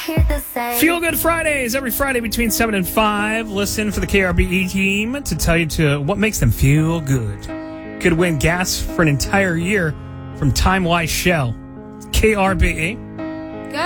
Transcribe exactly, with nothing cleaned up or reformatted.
here to say. Feel Good Fridays every Friday between seven and five. Listen for the K R B E team to tell you to what makes them feel good. Could win gas for an entire year from Time Wise Shell. K R B E.